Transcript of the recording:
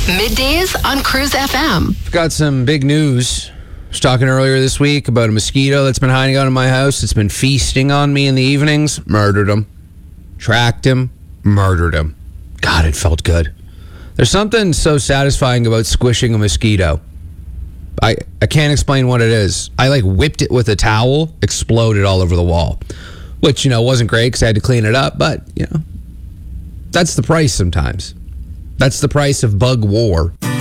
Middays on Cruise FM. Got some big news. I was talking earlier this week about a mosquito that's been hiding out in my house. It's been feasting on me in the evenings. Murdered him. Tracked him. Murdered him. God, it felt good. There's something so satisfying about squishing a mosquito. I can't explain what it is. I whipped it with a towel, exploded all over the wall. Which, wasn't great because I had to clean it up. But, that's the price sometimes. That's the price of bug war.